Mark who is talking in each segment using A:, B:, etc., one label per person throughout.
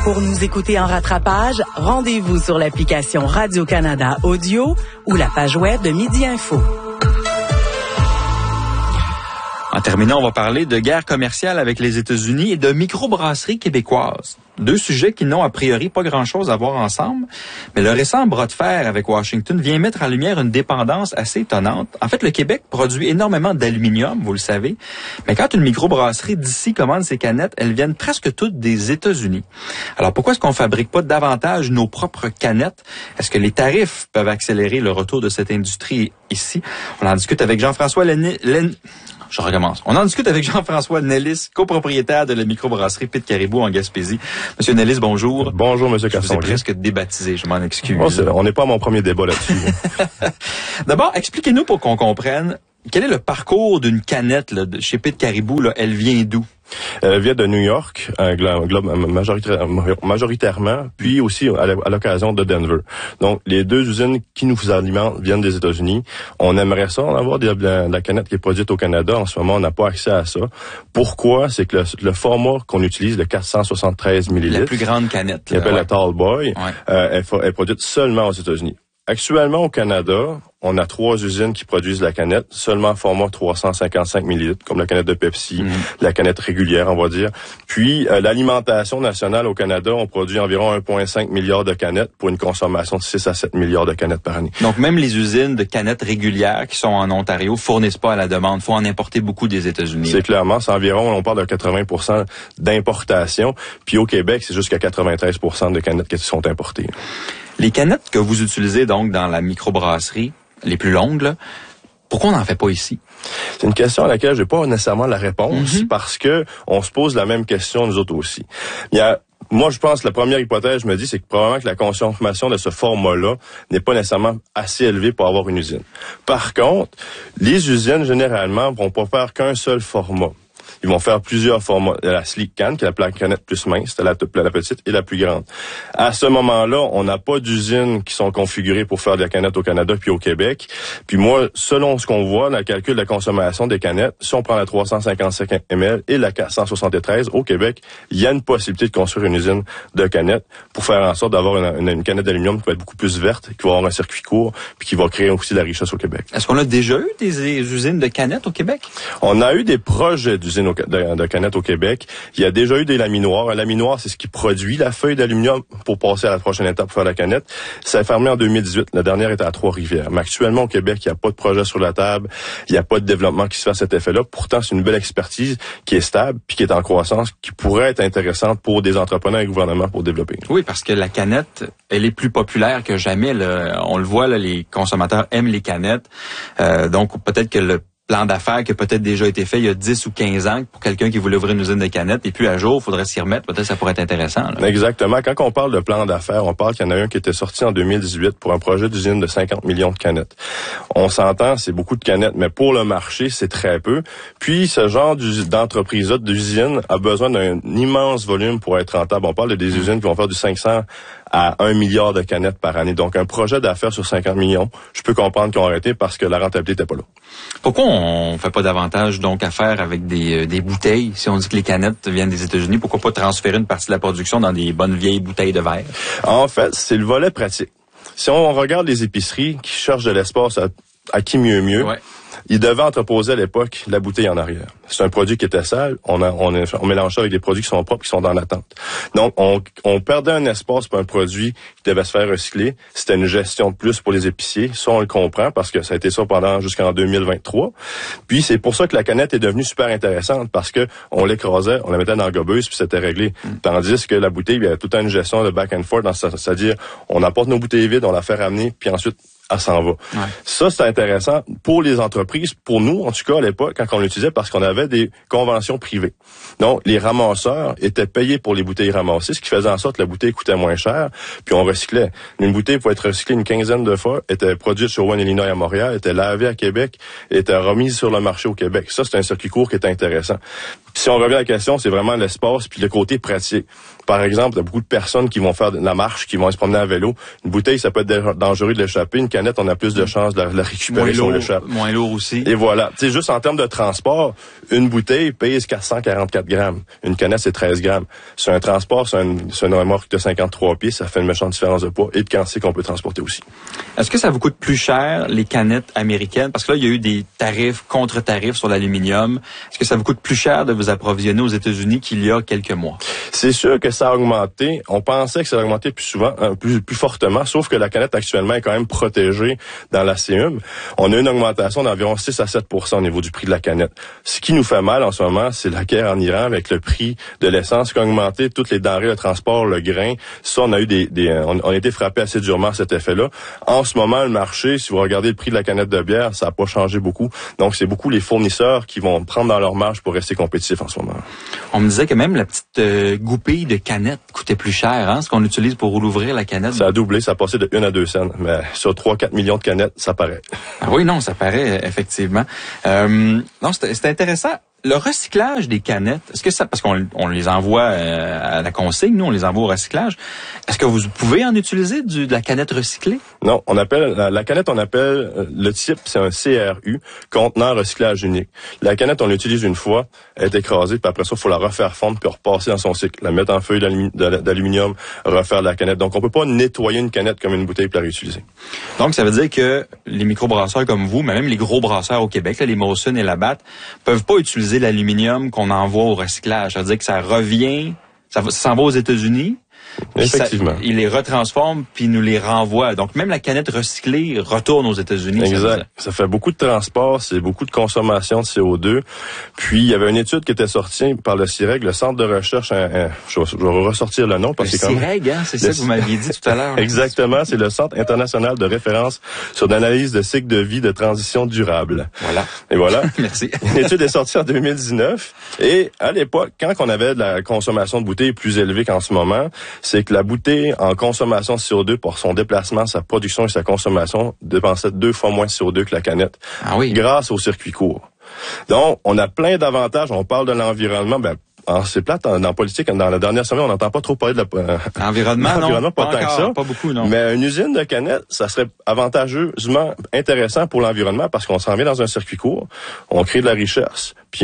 A: Pour nous écouter en rattrapage, rendez-vous sur l'application Radio-Canada Audio ou la page web de Midi Info.
B: En terminant, on va parler de guerre commerciale avec les États-Unis et de microbrasseries québécoises. Deux sujets qui n'ont a priori pas grand-chose à voir ensemble, mais le récent bras de fer avec Washington vient mettre en lumière une dépendance assez étonnante. En fait, le Québec produit énormément d'aluminium, vous le savez, mais quand une microbrasserie d'ici commande ses canettes, elles viennent presque toutes des États-Unis. Alors pourquoi est-ce qu'on fabrique pas davantage nos propres canettes? Est-ce que les tarifs peuvent accélérer le retour de cette industrie ici? On en discute avec Jean-François Je recommence. On en discute avec Jean-François Nellis, copropriétaire de la microbrasserie Pit Caribou en Gaspésie. Monsieur Nellis, bonjour.
C: Bonjour, Monsieur Casson.
B: Je vous ai presque débaptisé, je m'en excuse.
C: On n'est pas à mon premier débat là-dessus.
B: D'abord, expliquez-nous pour qu'on comprenne, quel est le parcours d'une canette là, chez Pit Caribou, là, elle vient d'où?
C: Elle vient de New York, majoritairement, puis aussi à l'occasion de Denver. Donc, les deux usines qui nous alimentent viennent des États-Unis. On aimerait ça, en avoir de la canette qui est produite au Canada. En ce moment, on n'a pas accès à ça. Pourquoi? C'est que le format qu'on utilise, le 473 millilitres,
B: la plus grande canette,
C: qui s'appelle la Tall Boy, est produite seulement aux États-Unis. Actuellement, au Canada, on a 3 usines qui produisent la canette, seulement format 355 millilitres, comme la canette de Pepsi, la canette régulière, on va dire. Puis, l'alimentation nationale au Canada, on produit environ 1,5 milliard de canettes pour une consommation de 6 à 7 milliards de canettes par année.
B: Donc, même les usines de canettes régulières qui sont en Ontario fournissent pas à la demande. Il faut en importer beaucoup des États-Unis.
C: C'est clairement, c'est environ, on parle de 80% d'importation. Puis au Québec, c'est jusqu'à 93% de canettes qui sont importées.
B: Les canettes que vous utilisez donc dans la microbrasserie, les plus longues, là, pourquoi on n'en fait pas ici?
C: C'est une question à laquelle je n'ai pas nécessairement la réponse parce que on se pose la même question nous autres aussi. Moi, je pense que la première hypothèse, je me dis, c'est que probablement que la consommation de ce format-là n'est pas nécessairement assez élevée pour avoir une usine. Par contre, les usines, généralement, vont pas faire qu'un seul format. Ils vont faire plusieurs formats. La Sleek Can, qui est la canette plus mince, c'est la petite et la plus grande. À ce moment-là, on n'a pas d'usines qui sont configurées pour faire de la canette au Canada puis au Québec. Puis moi, selon ce qu'on voit dans le calcul de la consommation des canettes, si on prend la 355 ml et la 473 au Québec, il y a une possibilité de construire une usine de canettes pour faire en sorte d'avoir une canette d'aluminium qui va être beaucoup plus verte, qui va avoir un circuit court, puis qui va créer aussi de la richesse au Québec.
B: Est-ce qu'on a déjà eu des usines de canettes au Québec?
C: On a eu des projets d'usines de canettes au Québec. Il y a déjà eu des laminoirs. Un laminoir, c'est ce qui produit la feuille d'aluminium pour passer à la prochaine étape pour faire la canette. Ça a fermé en 2018. La dernière était à Trois-Rivières. Mais actuellement, au Québec, il n'y a pas de projet sur la table. Il n'y a pas de développement qui se fait à cet effet-là. Pourtant, c'est une belle expertise qui est stable puis qui est en croissance, qui pourrait être intéressante pour des entrepreneurs et gouvernements pour développer.
B: Oui, parce que la canette, elle est plus populaire que jamais. Là. On le voit, là, les consommateurs aiment les canettes. Donc, peut-être que le plan d'affaires qui a peut-être déjà été fait il y a 10 ou 15 ans pour quelqu'un qui voulait ouvrir une usine de canettes et puis à jour, il faudrait s'y remettre. Peut-être que ça pourrait être intéressant. Là.
C: Exactement. Quand on parle de plan d'affaires, on parle qu'il y en a un qui était sorti en 2018 pour un projet d'usine de 50 millions de canettes. On s'entend, c'est beaucoup de canettes, mais pour le marché, c'est très peu. Puis, ce genre d'entreprise-là, d'usine, a besoin d'un immense volume pour être rentable. On parle de des usines qui vont faire du 500 à 1 milliard de canettes par année. Donc, un projet d'affaires sur 50 millions, je peux comprendre qu'ils ont arrêté parce que la rentabilité n'était pas là.
B: Pourquoi on fait pas davantage donc affaire avec des bouteilles? Si on dit que les canettes viennent des États-Unis, pourquoi pas transférer une partie de la production dans des bonnes vieilles bouteilles de verre?
C: En fait, c'est le volet pratique. Si on regarde les épiceries qui cherchent de l'espace à qui mieux, ils devaient entreposer à l'époque la bouteille en arrière. C'est un produit qui était sale. On mélange ça avec des produits qui sont propres, qui sont dans l'attente. Donc, on perdait un espace pour un produit qui devait se faire recycler. C'était une gestion de plus pour les épiciers. Ça, on le comprend parce que ça a été ça pendant jusqu'en 2023. Puis, c'est pour ça que la canette est devenue super intéressante parce que on l'écrasait, on la mettait dans la gobeuse puis c'était réglé. Tandis que la bouteille, il y a toute une gestion de back and forth. C'est-à-dire, on apporte nos bouteilles vides, on la fait ramener, puis ensuite, elle s'en va. Ouais. Ça, c'est intéressant pour les entreprises, pour nous, en tout cas, à l'époque, quand on l'utilisait, parce qu'on avait des conventions privées. Donc, les ramasseurs étaient payés pour les bouteilles ramassées, ce qui faisait en sorte que la bouteille coûtait moins cher, puis on recyclait. Une bouteille pouvait être recyclée une quinzaine de fois, était produite sur One Illinois à Montréal, était lavée à Québec, était remise sur le marché au Québec. Ça, c'est un circuit court qui est intéressant. Si on revient à la question, c'est vraiment l'espace puis le côté pratique. Par exemple, il y a beaucoup de personnes qui vont faire de la marche, qui vont se promener à vélo. Une bouteille, ça peut être dangereux de l'échapper. Une canette, on a plus de chances de la récupérer si on l'échappe.
B: Moins lourd aussi.
C: Et voilà. Tu sais, juste en termes de transport, une bouteille pèse 444 grammes. Une canette, c'est 13 grammes. Sur un transport, sur une remorque de 53 pieds, ça fait une méchante différence de poids et de quantité qu'on peut transporter aussi.
B: Est-ce que ça vous coûte plus cher, les canettes américaines? Parce que là, il y a eu des tarifs, contre-tarifs sur l'aluminium. Est-ce que ça vous coûte plus cher de vous approvisionner aux États-Unis qu'il y a quelques mois?
C: C'est sûr que ça a augmenté. On pensait que ça allait augmenter plus souvent, plus fortement, sauf que la canette actuellement est quand même protégée dans la CEUM. On a une augmentation d'environ 6 à 7% au niveau du prix de la canette. Ce qui nous fait mal en ce moment, c'est la guerre en Iran avec le prix de l'essence qui a augmenté, toutes les denrées, le transport, le grain. Ça, on a eu on a été frappé assez durement à cet effet-là. En ce moment, le marché, si vous regardez le prix de la canette de bière, ça n'a pas changé beaucoup. Donc, c'est beaucoup les fournisseurs qui vont prendre dans leur marge pour rester compétitifs en ce moment.
B: On me disait que même la petite goupille de canette coûtait plus cher, hein, ce qu'on utilise pour ouvrir la canette.
C: Ça a doublé, ça a passé de 1 à 2 cents. Mais sur 3-4 millions de canettes, ça paraît.
B: Ah oui, non, ça paraît, effectivement. Non, c'est intéressant. Le recyclage des canettes, est-ce que ça, parce qu'on les envoie à la consigne, nous, on les envoie au recyclage. Est-ce que vous pouvez en utiliser de la canette recyclée?
C: Non, on appelle, la canette, on appelle, le type, c'est un CRU, contenant recyclage unique. La canette, on l'utilise une fois, elle est écrasée, puis après ça, il faut la refaire fondre, puis repasser dans son cycle, la mettre en feuille d'aluminium, refaire de la canette. Donc, on peut pas nettoyer une canette comme une bouteille pour la réutiliser.
B: Donc, ça veut dire que les microbrasseurs comme vous, mais même les gros brasseurs au Québec, là, les Molson et Labatt, peuvent pas utiliser l'aluminium qu'on envoie au recyclage. Ça veut dire que ça revient, ça s'en va aux États-Unis.
C: Effectivement.
B: Ils les retransforment puis nous les renvoient. Donc même la canette recyclée retourne aux États-Unis.
C: Exact. Ça fait beaucoup de transport, c'est beaucoup de consommation de CO2. Puis il y avait une étude qui était sortie par le CIREG, le centre de recherche. Je vais ressortir le nom parce que
B: le CIREG, hein, c'est ça que vous m'aviez dit tout à l'heure.
C: Exactement, c'est le Centre international de référence sur l'analyse de cycle de vie de transition durable.
B: Voilà.
C: Et voilà.
B: Merci.
C: Une étude est sortie en 2019 et à l'époque, quand on avait de la consommation de bouteilles plus élevée qu'en ce moment, c'est que la bouteille en consommation de CO2 pour son déplacement, sa production et sa consommation dépensait 2 fois moins de CO2 que la canette.
B: Ah oui.
C: Grâce au circuit court. Donc, on a plein d'avantages. On parle de l'environnement. C'est plate, dans politique, dans la dernière semaine, on n'entend pas trop parler de
B: l'environnement.
C: L'environnement, pas tant que ça.
B: Pas beaucoup, non.
C: Mais une usine de canettes, ça serait avantageusement intéressant pour l'environnement parce qu'on s'en vient dans un circuit court, on crée de la richesse, puis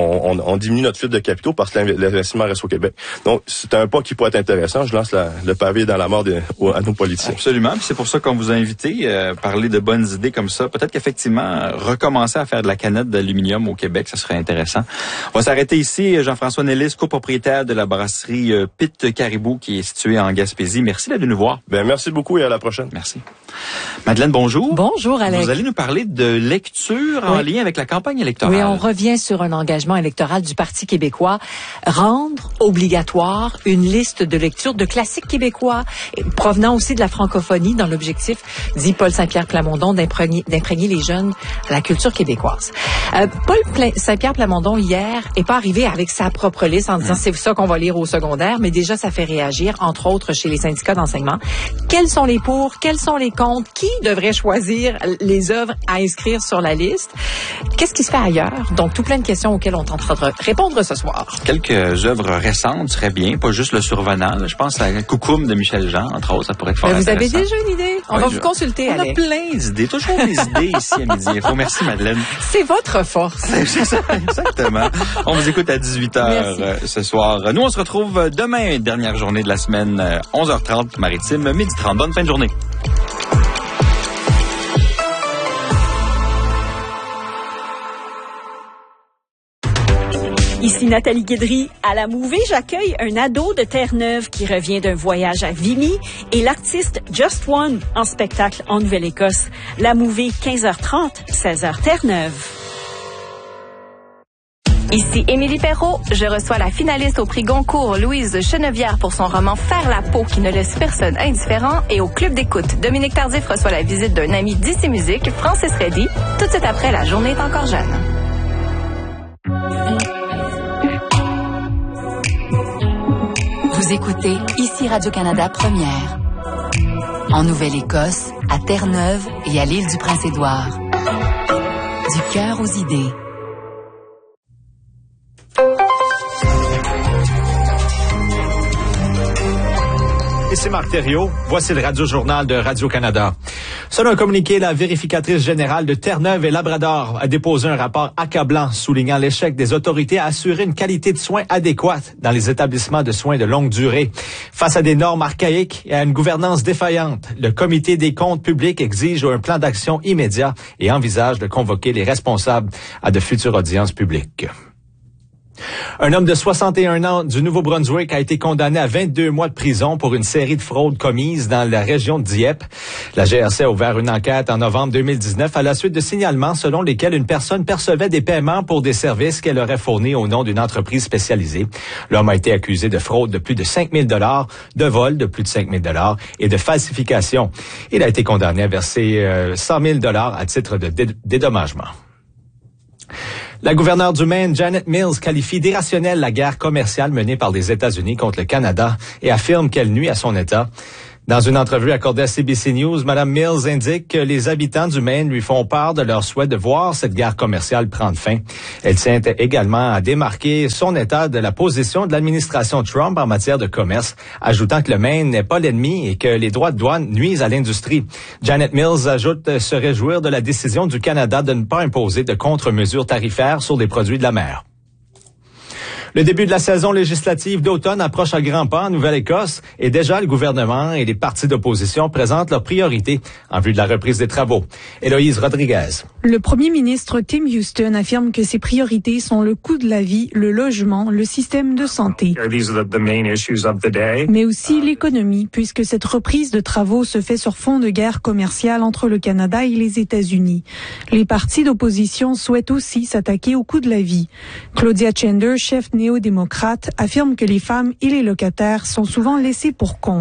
C: on diminue notre fuite de capitaux parce que l'investissement reste au Québec. Donc, c'est un pas qui pourrait être intéressant. Je lance le pavé dans la mort à nos politiciens.
B: Absolument. Puis c'est pour ça qu'on vous a invité à parler de bonnes idées comme ça. Peut-être qu'effectivement, recommencer à faire de la canette d'aluminium au Québec, ça serait intéressant. On va s'arrêter ici. Jean-François Nélis, copropriétaire de la brasserie Pit Caribou qui est située en Gaspésie. Merci d'être venu nous voir.
C: Merci beaucoup et à la prochaine.
B: Merci. Madeleine, bonjour.
D: Bonjour, Alex.
B: Vous allez nous parler de lecture en lien avec la campagne électorale.
D: Oui, on revient sur un engagement électoral du Parti québécois. Rendre obligatoire une liste de lecture de classiques québécois provenant aussi de la francophonie dans l'objectif, dit Paul Saint-Pierre Plamondon, d'imprégner les jeunes à la culture québécoise. Paul Saint-Pierre Plamondon, hier, est pas arrivé avec sa propre liste en disant c'est ça qu'on va lire au secondaire, mais déjà ça fait réagir, entre autres, chez les syndicats d'enseignement. Quels sont les pour, quels sont les contre, qui devrait choisir les œuvres à inscrire sur la liste? Qu'est-ce qui se fait ailleurs? Donc, tout plein de questions auxquelles on tentera de répondre ce soir.
B: Quelques œuvres récentes seraient bien, pas juste Le Survenant. Là. Je pense à Coucoum de Michel Jean, entre autres, ça pourrait être fort intéressant.
D: Vous avez déjà une idée? On va vous consulter,
B: Alex. On a plein d'idées, toujours des idées ici à midi. Merci, Madeleine.
D: C'est votre force.
B: C'est ça, exactement. On vous écoute à 18h ce soir. Nous, on se retrouve demain, dernière journée de la semaine, 11h30 maritime, 12h30. Bonne fin de journée.
E: Ici Nathalie Guédry. À la Mouvée, j'accueille un ado de Terre-Neuve qui revient d'un voyage à Vimy et l'artiste Just One en spectacle en Nouvelle-Écosse. La Mouvée, 15h30, 16h Terre-Neuve.
F: Ici Émilie Perrault. Je reçois la finaliste au prix Goncourt, Louise Chenevière, pour son roman Faire la peau qui ne laisse personne indifférent. Et au Club d'écoute, Dominique Tardif reçoit la visite d'un ami d'ici musique, Francis Reddy, tout de suite après La journée est encore jeune.
G: Vous écoutez ici Radio-Canada Première. En Nouvelle-Écosse, à Terre-Neuve et à l'île du Prince-Édouard. Du cœur aux idées.
H: Ici Marc Thériault, voici le Radio-Journal de Radio-Canada. Selon un communiqué, la vérificatrice générale de Terre-Neuve et Labrador a déposé un rapport accablant soulignant l'échec des autorités à assurer une qualité de soins adéquate dans les établissements de soins de longue durée. Face à des normes archaïques et à une gouvernance défaillante, le Comité des comptes publics exige un plan d'action immédiat et envisage de convoquer les responsables à de futures audiences publiques. Un homme de 61 ans du Nouveau-Brunswick a été condamné à 22 mois de prison pour une série de fraudes commises dans la région de Dieppe. La GRC a ouvert une enquête en novembre 2019 à la suite de signalements selon lesquels une personne percevait des paiements pour des services qu'elle aurait fournis au nom d'une entreprise spécialisée. L'homme a été accusé de fraude de plus de 5 000 $, de vol de plus de 5 000 $ et de falsification. Il a été condamné à verser 100 000 $ à titre de dédommagement. La gouverneure du Maine, Janet Mills, qualifie d'irrationnelle la guerre commerciale menée par les États-Unis contre le Canada et affirme qu'elle nuit à son État. Dans une entrevue accordée à CBC News, Mme Mills indique que les habitants du Maine lui font part de leur souhait de voir cette guerre commerciale prendre fin. Elle tient également à démarquer son État de la position de l'administration Trump en matière de commerce, ajoutant que le Maine n'est pas l'ennemi et que les droits de douane nuisent à l'industrie. Janet Mills ajoute se réjouir de la décision du Canada de ne pas imposer de contre-mesures tarifaires sur des produits de la mer. Le début de la saison législative d'automne approche à grands pas en Nouvelle-Écosse et déjà le gouvernement et les partis d'opposition présentent leurs priorités en vue de la reprise des travaux. Héloïse Rodriguez.
I: Le premier ministre Tim Houston affirme que ses priorités sont le coût de la vie, le logement, le système de santé, mais aussi l'économie, puisque cette reprise de travaux se fait sur fond de guerre commerciale entre le Canada et les États-Unis. Les partis d'opposition souhaitent aussi s'attaquer au coût de la vie. Claudia Chandler, chef néo-démocrate, affirme que les femmes et les locataires sont souvent laissés pour compte.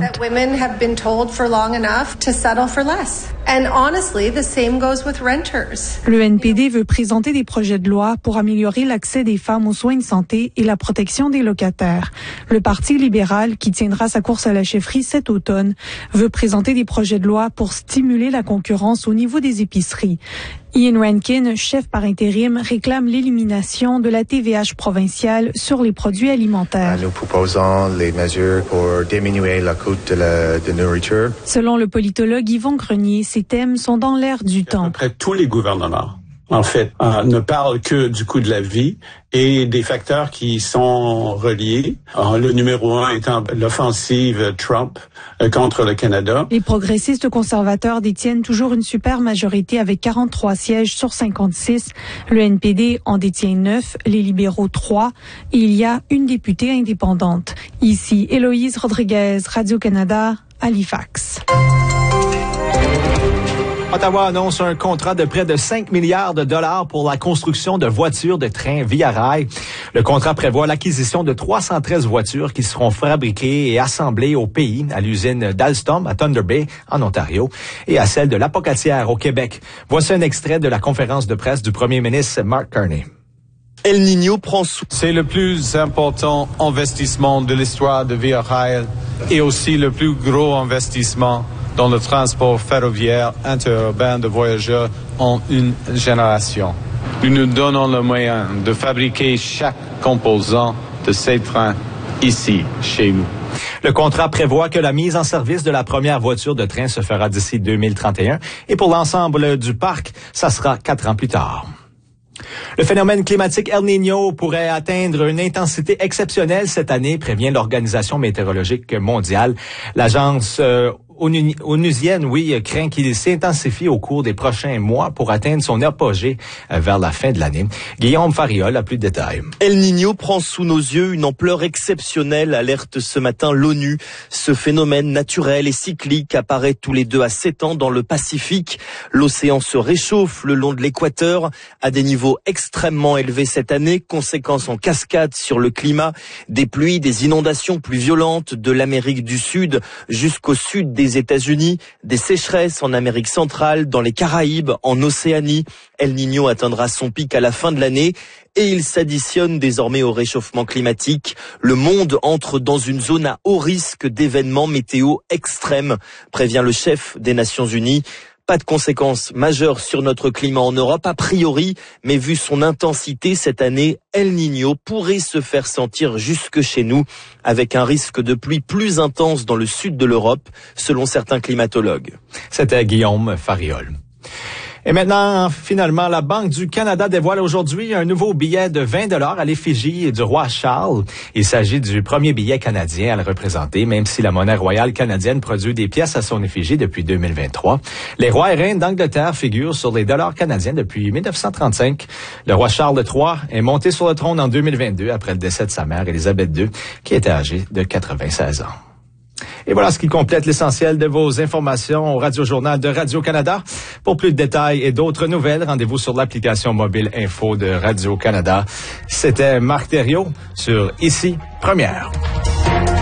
I: Le NPD veut présenter des projets de loi pour améliorer l'accès des femmes aux soins de santé et la protection des locataires. Le Parti libéral, qui tiendra sa course à la chefferie cet automne, veut présenter des projets de loi pour stimuler la concurrence au niveau des épiceries. Ian Rankin, chef par intérim, réclame l'élimination de la TVH provinciale sur les produits alimentaires.
J: Nous proposons les mesures pour diminuer le coût de nourriture.
I: Selon le politologue Yvon Grenier, ces thèmes sont dans l'air du temps.
K: À peu près tous les gouvernements, en fait, ne parlent que du coût de la vie et des facteurs qui sont reliés. Le numéro 1 étant l'offensive Trump contre le Canada.
I: Les progressistes conservateurs détiennent toujours une super majorité avec 43 sièges sur 56. Le NPD en détient 9, les libéraux 3 et il y a une députée indépendante. Ici, Héloïse Rodriguez, Radio-Canada, Halifax.
H: Ottawa annonce un contrat de près de 5 milliards de dollars pour la construction de voitures de train Via Rail. Le contrat prévoit l'acquisition de 313 voitures qui seront fabriquées et assemblées au pays, à l'usine d'Alstom à Thunder Bay, en Ontario, et à celle de l'Apocatière au Québec. Voici un extrait de la conférence de presse du premier ministre Mark Carney.
L: El Niño prend sous.
M: C'est le plus important investissement de l'histoire de Via Rail et aussi le plus gros investissement dans le transport ferroviaire interurbain de voyageurs en une génération. Nous nous donnons le moyen de fabriquer chaque composant de ces trains ici, chez nous.
H: Le contrat prévoit que la mise en service de la première voiture de train se fera d'ici 2031 et pour l'ensemble du parc, ça sera 4 ans plus tard. Le phénomène climatique El Niño pourrait atteindre une intensité exceptionnelle cette année, prévient l'Organisation météorologique mondiale. L'agence onusienne, craint qu'il s'intensifie au cours des prochains mois pour atteindre son apogée vers la fin de l'année. Guillaume Fariol a plus de détails.
L: El Niño prend sous nos yeux une ampleur exceptionnelle, alerte ce matin l'ONU. Ce phénomène naturel et cyclique apparaît tous les 2 à 7 ans dans le Pacifique. L'océan se réchauffe le long de l'équateur à des niveaux extrêmement élevés cette année, conséquences en cascade sur le climat, des pluies, des inondations plus violentes de l'Amérique du Sud jusqu'au sud des États-Unis, des sécheresses en Amérique centrale, dans les Caraïbes, en Océanie. El Niño atteindra son pic à la fin de l'année et il s'additionne désormais au réchauffement climatique. Le monde entre dans une zone à haut risque d'événements météo extrêmes, prévient le chef des Nations Unies. Pas de conséquences majeures sur notre climat en Europe, a priori, mais vu son intensité cette année, El Niño pourrait se faire sentir jusque chez nous, avec un risque de pluie plus intense dans le sud de l'Europe, selon certains climatologues.
H: C'était Guillaume Fariol. Et maintenant, finalement, la Banque du Canada dévoile aujourd'hui un nouveau billet de 20 $ à l'effigie du roi Charles. Il s'agit du premier billet canadien à le représenter, même si la monnaie royale canadienne produit des pièces à son effigie depuis 2023. Les rois et reines d'Angleterre figurent sur les dollars canadiens depuis 1935. Le roi Charles III est monté sur le trône en 2022 après le décès de sa mère, Élisabeth II, qui était âgée de 96 ans. Et voilà ce qui complète l'essentiel de vos informations au Radio-Journal de Radio-Canada. Pour plus de détails et d'autres nouvelles, rendez-vous sur l'application mobile Info de Radio-Canada. C'était Marc Thériault sur Ici Première.